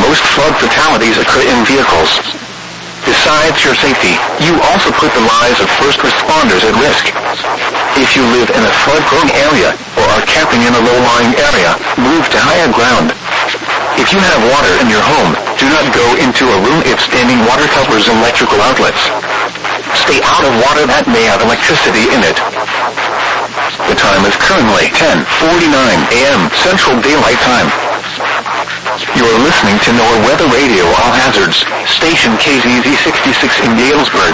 most flood fatalities occur in vehicles. Besides your safety, you also put the lives of first responders at risk. If you live in a flood-prone area or are camping in a low-lying area, move to higher ground. If you have water in your home, do not go into a room if standing water covers electrical outlets. Stay out of water that may have electricity in it. The time is currently 10:49 a.m. Central Daylight Time. You are listening to NOAA Weather Radio All Hazards, station KZZ 66 in Galesburg.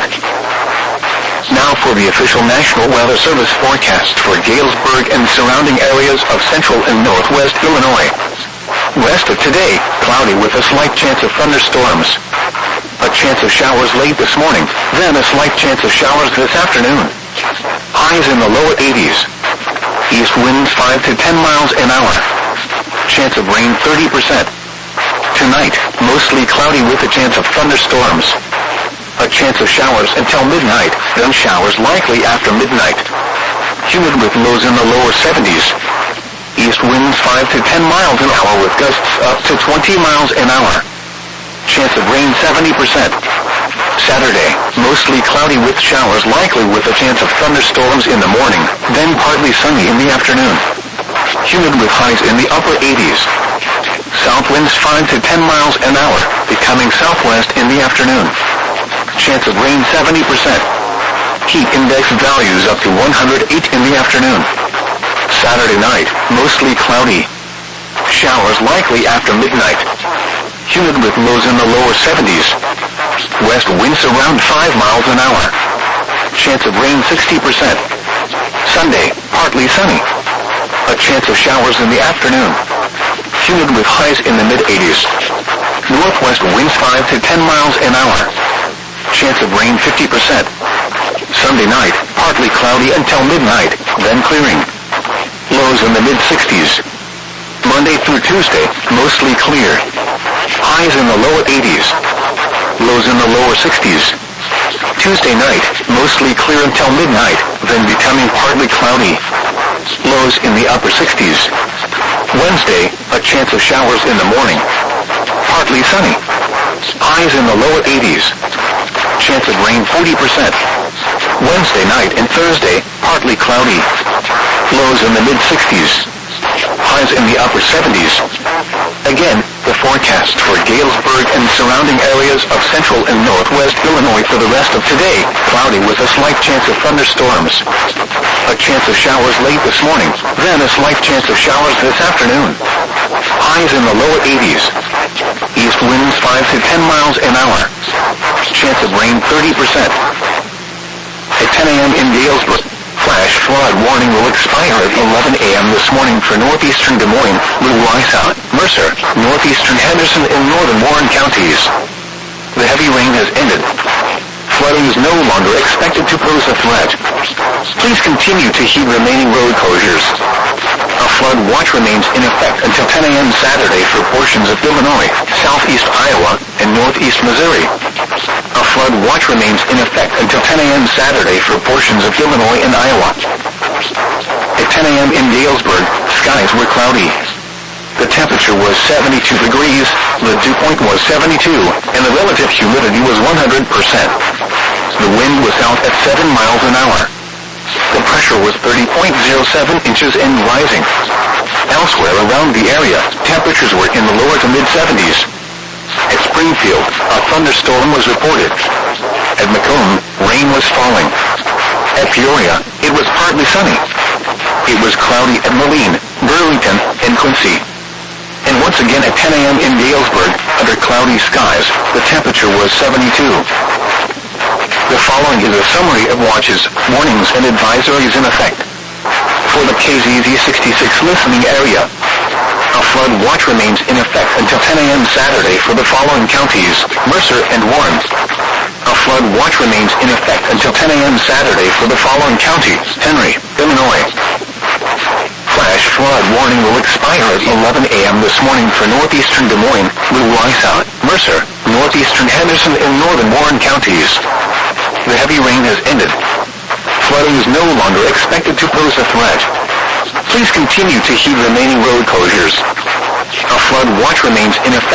Now for the official National Weather Service forecast for Galesburg and surrounding areas of central and northwest Illinois. West of today, cloudy with a slight chance of thunderstorms. A chance of showers late this morning, then a slight chance of showers this afternoon. Highs in the lower 80s. East winds 5 to 10 miles an hour. Chance of rain 30%. Tonight, mostly cloudy with a chance of thunderstorms. A chance of showers until midnight, then showers likely after midnight. Humid with lows in the lower 70s. East winds 5 to 10 miles an hour with gusts up to 20 miles an hour. Chance of rain 70%. Saturday, mostly cloudy with showers likely with a chance of thunderstorms in the morning, then partly sunny in the afternoon. Humid with highs in the upper 80s. South winds 5 to 10 miles an hour, becoming southwest in the afternoon. Chance of rain 70%. Heat index values up to 108 in the afternoon. Saturday night, mostly cloudy. Showers likely after midnight. Humid with lows in the lower 70s. West winds around 5 miles an hour. Chance of rain 60%. Sunday, partly sunny. A chance of showers in the afternoon. Humid with highs in the mid-80s. Northwest winds 5 to 10 miles an hour. Chance of rain 50%. Sunday night, partly cloudy until midnight, then clearing. Lows in the mid-60s. Monday through Tuesday, mostly clear. Highs in the lower 80s. Lows in the lower 60s. Tuesday night, mostly clear until midnight, then becoming partly cloudy. Lows in the upper 60s. Wednesday, a chance of showers in the morning. Partly sunny. Highs in the lower 80s. Chance of rain 40%. Wednesday night and Thursday, partly cloudy. Lows in the mid-60s. Highs in the upper 70s. Again, the forecast for Galesburg and surrounding areas of central and northwest Illinois for the rest of today, cloudy with a slight chance of thunderstorms. A chance of showers late this morning, then a slight chance of showers this afternoon. Highs in the lower 80s. East winds 5 to 10 miles an hour. Chance of rain 30%. At 10 a.m. in Galesburg, flash flood warning will expire at 11 a.m. this morning for northeastern Des Moines, Little Wysout, Mercer, northeastern Henderson, and northern Warren counties. The heavy rain has ended. Flooding is no longer expected to pose a threat. Please continue to heed remaining road closures. A flood watch remains in effect until 10 a.m. Saturday for portions of Illinois, southeast Iowa, and northeast Missouri. A flood watch remains in effect until 10 a.m. Saturday for portions of Illinois and Iowa. At 10 a.m. in Galesburg, skies were cloudy. The temperature was 72 degrees, the dew point was 72, and the relative humidity was 100%. The wind was south at 7 miles an hour. The pressure was 30.07 inches and rising. Elsewhere around the area, temperatures were in the lower to mid-70s. At Springfield, a thunderstorm was reported. At Macomb, rain was falling. At Peoria, it was partly sunny. It was cloudy at Moline, Burlington, and Quincy. And once again at 10 a.m. in Galesburg, under cloudy skies, the temperature was 72. The following is a summary of watches, warnings, and advisories in effect. For the KZZ 66 listening area, a flood watch remains in effect until 10 a.m. Saturday for the following counties, Mercer and Warren. A flood watch remains in effect until 10 a.m. Saturday for the following county, Henry, Illinois. Flash flood warning will expire at 11 a.m. this morning for northeastern Des Moines, Little Wysout, Mercer, northeastern Henderson, and northern Warren counties. The heavy rain has ended. Flooding is no longer expected to pose a threat. Please continue to heed remaining road closures. A flood watch remains in effect